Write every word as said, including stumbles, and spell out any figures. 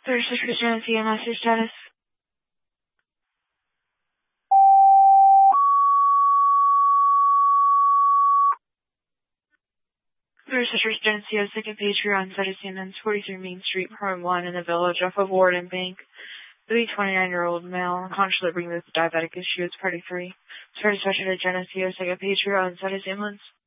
thirty-six percent C M S status. thirty-six percent C O second Patriot on site of Siemens, forty-three Main Street, Part one in the village off of Warden Bank. The twenty-nine-year-old male, conscious of bringing this diabetic issue, is party three. Started special to Geneseo second Patriot on site of Siemens.